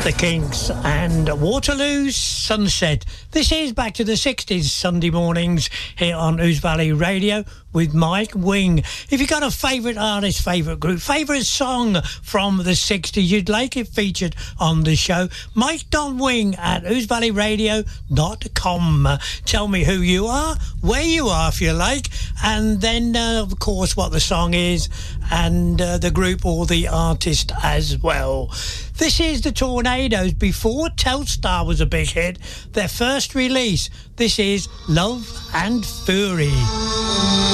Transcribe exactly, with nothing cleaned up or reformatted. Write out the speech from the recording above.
The Kinks and Waterloo's Sunset. This is Back to the sixties Sunday mornings here on Ouse Valley Radio with Mike Wing. If you've got a favourite artist, favourite group, favourite song from the sixties you'd like it featured on the show, Mike Wing at ouse valley radio dot com. Tell me who you are, where you are if you like, and then uh, of course what the song is and uh, the group or the artist as well. This is the Tornadoes. Before Telstar was a big hit, their first release. This is Love and Fury.